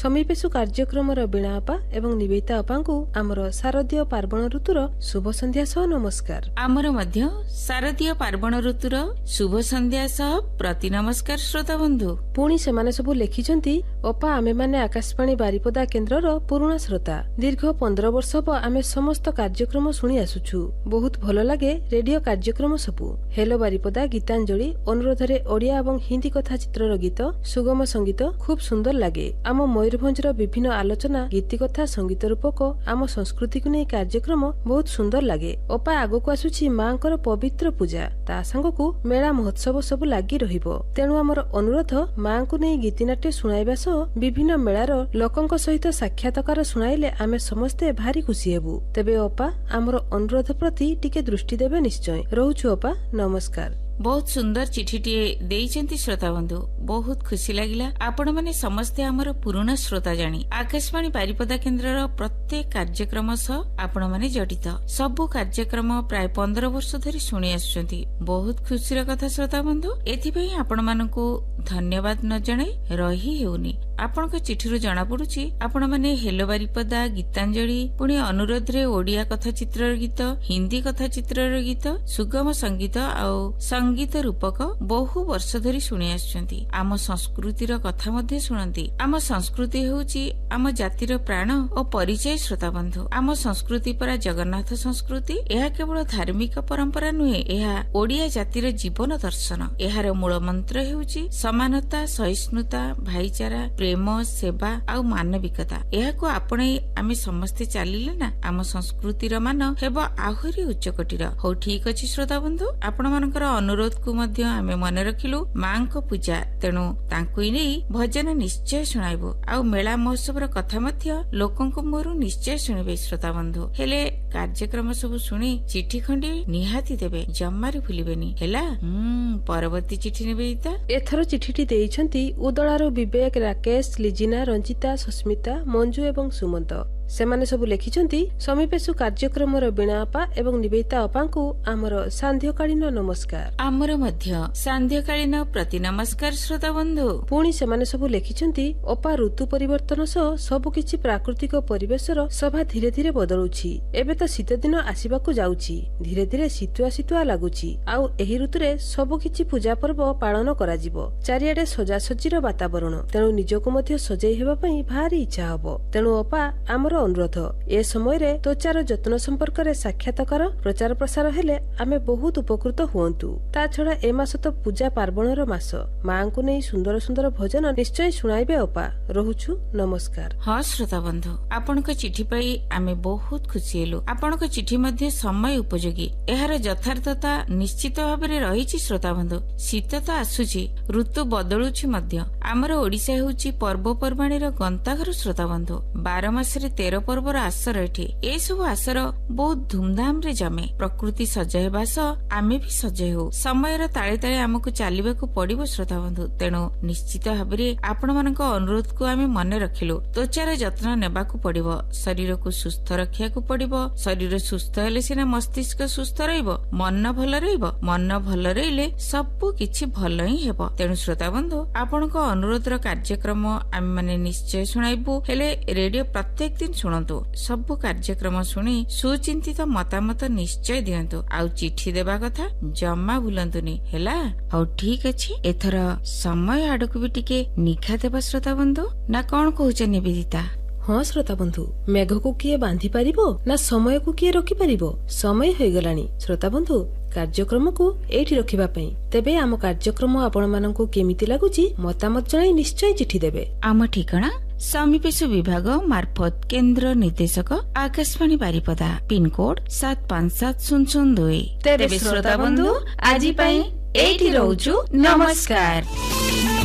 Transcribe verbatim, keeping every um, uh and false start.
समीपेशु कार्यक्रम बीणा अपा एवं निवेदिता अपांकु आमर शारदीय पार्वण ऋतुर शुभ संध्या सह नमस्कार। आमर मध्य शारदीय पार्वण ऋतुर शुभ संध्या सह प्रति नमस्कार श्रोता बंधु। पुणी सेमाने सबु लेखिचंती अपा आमे माने आकाशवाणी बारिपदा केन्द्रर पुराणा श्रोता। दीर्घ पंद्रह वर्ष हब आमे समस्त कार्यक्रम शुणी आसुछु। बहुत भल लागे रेडियो कार्यक्रम सबु। हेलो बारिपदा, गीतांजलि, अनुरोधरे ओडिया एवं हिंदी कथा चित्रर गीत, सुगम संगीत खूब सुंदर लागे। आम मयूरभंजर विभिन्न आलोचना, गीति कथा, संगीत रूपक आम संस्कृति को नहीं कार्यक्रम बहुत सुंदर लागे। अपा आगको आसुछि मांकर पवित्र पूजा, ता संगकु मेला महोत्सव सब लागी रहिबो। तेणु आमर अनुरोध मां को नहीं गीतिनाट्य सुनाइबा सह विभिन्न मेलार लोकंक सहित साक्षात्कार सुनाइले आमे समस्ते भारी खुशी हेबु। तेबे अपा आमर अनुरोध प्रति टिके दृष्टि देबे निश्चय। रहुछु अपा, नमस्कार। बहुत सुंदर चिठीटीए देइचंती श्रोता बंधु, बहुत खुशी लागिला। आपण माने समस्ते आमर पुराना श्रोता जानी आकाशवाणी बारिपदा केन्द्रर प्रत्येक कार्यक्रम सह आपण माने जडित। सबु कार्यक्रम प्राय पंद्रह वर्ष धरि शुणी आसुचंती। बहुत खुशीर कथा श्रोता बंधु। एथिपई आपण मानकु धन्यवाद न जणाई रही हेउनी। आपणक चिठीरु जणा पडुची आपण माने हेलो बारिपदा, गीतांजलि, पुणी अनुरोध रे ओडिया कथा चित्रर गीत, हिंदी कथा चित्रर गीत, सुगम संगीत आउ संगीत रूपक बहु वर्ष धरि शुणी आसुचंती। आम संस्कृतिर कथा मध्ये शुणंती। आम संस्कृति हेउची आम जातिर प्राण और परिचय श्रोता बंधु। आम संस्कृति परा जगन्नाथ संस्कृति। यह केवल धार्मिक परंपरा नुहे, यह ओडिया जातिर जीवन दर्शन। यार मूल मंत्र हेउची समानता, सहिष्णुता, भाईचारा, प्रेम, सेवा आउ मानविकता। यहाको आपणे आमे समस्ते चलिले ना आम संस्कृतिर मान हेबो आहुरी उच्च कोटीर। हो ठीक अछि श्रोता बंधु, आपण मानकर अनुरोध को मध्य आमे मने रखिलु। मां को पूजा, तेणु तांकु नै भजन निश्चय सुनाइबो। आउ मेला महोत्सवर कथा मध्य लोकंको मोरु निश्चय सुनिबे श्रोता बंधु। हेले कार्यक्रम सब सुनी चिठी खंडी निहाती देबे, जम्मारे भूलिबेनी हैला। हम परवर्ती चिठी निवेदिता। एथरो चिठीटी देइछंती उदळारो विवेक, राकेश, लिजिना, रंजिता, सस्मिता, मंजू एवं सुमंत। सेमाने सबु लेखिचंती समीपेशु कार्यक्रम बीणा अपा एवं निवेदिता अपांकु आमर सांध्यकालीन नमस्कार। आमर मध्य सांध्यकालीन प्रति नमस्कार श्रोता बंधु। पुणी सेमाने सबु लेखिचंती अपा ऋतु परिवर्तन सह सबु किछि प्राकृतिक परिवेशर सभा धीरे धीरे बदलुछि। एबे तो शीत दिन आसीबाकु जाउछि। धीरे धीरे शीतुआ शीतुआ लागुछि। आउ एही ऋतुरे सबु किछि पूजा पर्व पालन कराजिबो। चारिआडे सजासजीर वातावरण, तेणु निजको मध्य सजै हेबा पई भारी इच्छा हबो। तेणु अपा आमर अनुरोध ए समय रे त्वचार जत्न संपर्क रे साक्षात्कार प्रचार प्रसार हेले आमे बहुत उपकृत हुअन्तु। ता छडा ए मास तो पूजा पार्वणर मास। मां को नै सुंदर सुंदर भजन निश्चय सुनाइबे अपा। रहुछु, नमस्कार। हां श्रोता बंधु, आपनक चिठी पाई आमे बहुत खुशी हेलु। आपनक चिठी मध्ये समय उपयोगी, एहार यथार्थता निश्चित भाबरे रहिछि श्रोता बंधु। शीत तो आसुछि, ऋतु बदलुछि मध्य। आमर ओडिसा हेउछि पर्वपर्वाणीर गंताघर श्रोता बंधु। बारह मासरे तेरह पर्वर आसर एठी। ए सब आसर बहुत धूमधाम रे जमे। प्रकृति सजय हेबा सह आमे भी सजय हो। समयर ताळे ताळे आमको चालिबाकू पड़िबो श्रोता बंधु। तेणु निश्चित भाबरे आपण मानक अनुरोध को आमे मने रखिलु। त्वचार जत्न नेबाकू पड़िबो, शरीर को सुस्थ रखियाकू पड़िबो। शरीर सुस्थ हेले सिना मस्तिष्क सुस्थ रहइबो, मन भल रहइबो। मन भल रहिले सबु किछि भल ही हेबो। तेणु श्रोता बंधु, आपणको अनुरोधर कार्यक्रम आमे माने निश्चय सुनाइबु। हेले रेडियो प्रत्येक दिन शुणु। सबु कार्यक्रम शुणी सुचिंतित मतामत निश्चय दियंतु। आउ चिठी देबा कथा जम्मा भूलंतुनी हैला। हो ठीक अछि, एथर समय आडकु भी टिके निखा देबा श्रोता बंधु, ना कोन कहउछ निवेदिता? हाँ श्रोता बंधु, मेघ को किए बांधि पारिबो ना समय को किए रखि पारिबो? समय होई गलानी श्रोता बंधु कार्यक्रम को एठी रखिबा पई। तेबे आम कार्यक्रम आपण माननकु केमिति लागुची मतामत जणाई निश्चय चिठी देबे। आम ठिकाना समीपेशु विभाग मार्फत केन्द्र निर्देशक आकाशवाणी बारिपदा, पिनकोड सात पांच सात शून्य शून्य दुई। तेबे श्रोता बंधु आज एठी रहउछु, नमस्कार।